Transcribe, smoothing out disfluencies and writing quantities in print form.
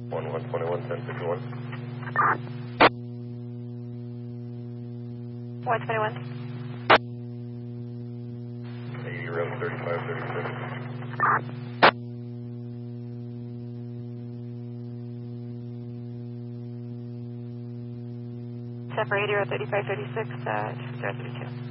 1121, 1051. 121. 80 road 3536. Separator 3536, 032.